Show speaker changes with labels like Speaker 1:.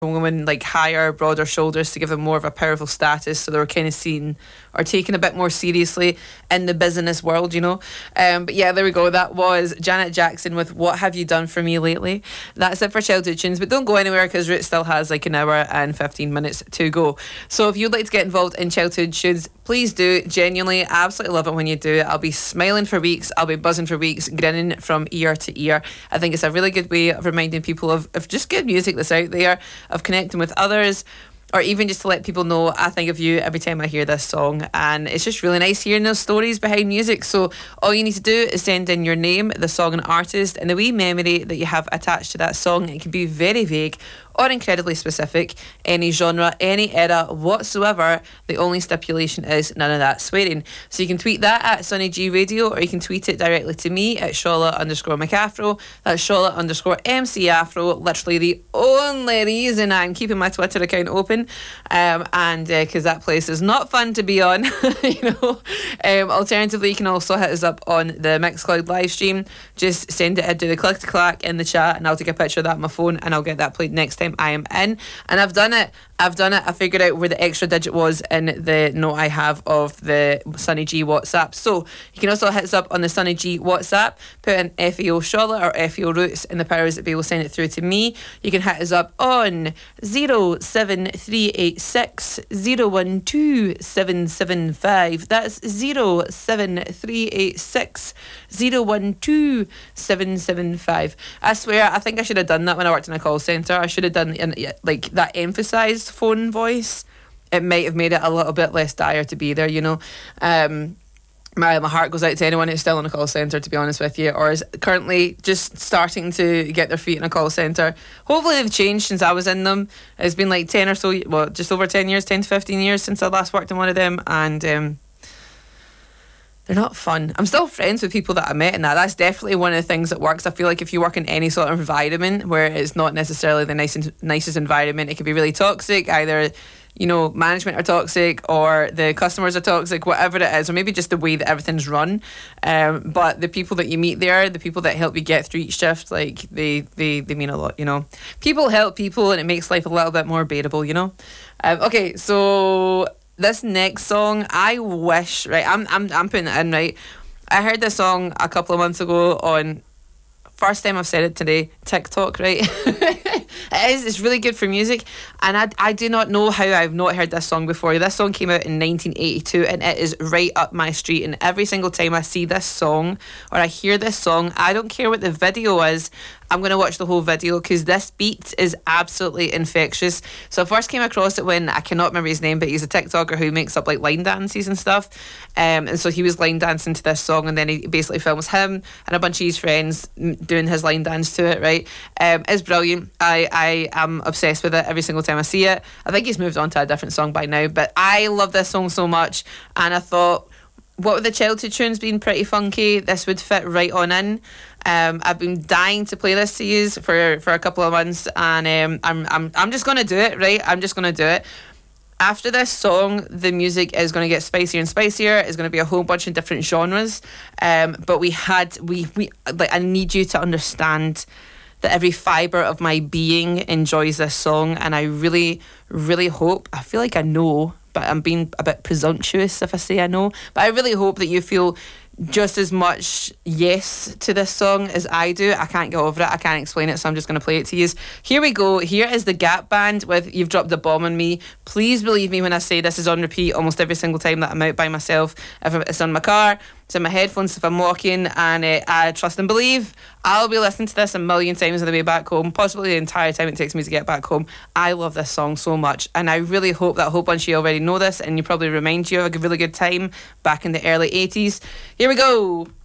Speaker 1: women like higher, broader shoulders to give them more of a powerful status, so they were kind of seen or taken a bit more seriously in the business world, you know. But yeah, there we go. That was Janet Jackson with What Have You Done For Me Lately. That's it for Childhood Tunes, but don't go anywhere because Root still has like an hour and 15 minutes to go. So if you'd like to get involved in Childhood Tunes, please do. Genuinely, I absolutely love it when you do it. I'll be smiling for weeks, I'll be buzzing for weeks, grinning from ear to ear. I think it's a really good way of reminding people of just good music that's out there, of connecting with others, or even just to let people know I think of you every time I hear this song. And it's just really nice hearing those stories behind music. So all you need to do is send in your name, the song and artist, and the wee memory that you have attached to that song. It can be very vague or incredibly specific, any genre, any era whatsoever. The only stipulation is none of that swearing. So you can tweet that at Sunny G Radio, or you can tweet it directly to me at Shola_McAfro. That's Shola_MC Afro. Literally the only reason I'm keeping my Twitter account open, and because that place is not fun to be on. You know. Alternatively, you can also hit us up on the Mixcloud live stream. Just send it, do the click to clack in the chat, and I'll take a picture of that on my phone, and I'll get that played next time I am in. And I've done it. I figured out where the extra digit was in the note I have of the Sunny G WhatsApp. So you can also hit us up on the Sunny G WhatsApp, put in FEO Shola or FEO Roots, and the powers that be will send it through to me. You can hit us up on 07386 012775. That's 07386 012775. I swear, I think I should have done that when I worked in a call centre. I should have done like that emphasised phone voice. It might have made it a little bit less dire to be there, you know. My heart goes out to anyone who's still in a call centre, to be honest with you, or is currently just starting to get their feet in a call centre. Hopefully they've changed since I was in them. It's been like 10 or so, well, just over 10 years, 10 to 15 years since I last worked in one of them, and they're not fun. I'm still friends with people that I met, and that's definitely one of the things that works. I feel like if you work in any sort of environment where it's not necessarily the nicest environment, it can be really toxic. Either, you know, management are toxic, or the customers are toxic, whatever it is, or maybe just the way that everything's run. But the people that you meet there, the people that help you get through each shift, like they mean a lot, you know. People help people, and it makes life a little bit more bearable, you know. Okay, so this next song, I wish, right, I'm putting it in, right. I heard this song a couple of months ago on, first time I've said it today, TikTok, right. It's really good for music, and I do not know how I've not heard this song before. This song came out in 1982, and it is right up my street, and every single time I see this song or I hear this song, I don't care what the video is, I'm going to watch the whole video because this beat is absolutely infectious. So I first came across it when, I cannot remember his name, but he's a TikToker who makes up like line dances and stuff. And so he was line dancing to this song, and then he basically films him and a bunch of his friends doing his line dance to it, right? It's brilliant. I am obsessed with it every single time I see it. I think he's moved on to a different song by now, but I love this song so much, and I thought, what with the childhood tunes being pretty funky, this would fit right on in. I've been dying to play this to you for a couple of months, and I'm just gonna do it, right? I'm just gonna do it. After this song, the music is going to get spicier and spicier. It's going to be a whole bunch of different genres. But we I need you to understand that every fibre of my being enjoys this song, and I really, really hope, I feel like I know, but I'm being a bit presumptuous if I say I know, but I really hope that you feel just as much yes to this song as I do. I can't get over it. I can't explain it, so I'm just going to play it to you. Here we go. Here is the Gap Band with You've Dropped a Bomb on Me. Please believe me when I say this is on repeat almost every single time that I'm out by myself. If it's on my car, it's in my headphones if I'm walking, and I trust and believe I'll be listening to this a million times on the way back home, possibly the entire time it takes me to get back home. I love this song so much, and I really hope that a whole bunch of you already know this, and you probably remind you of a really good time back in the early 80s. Here we go.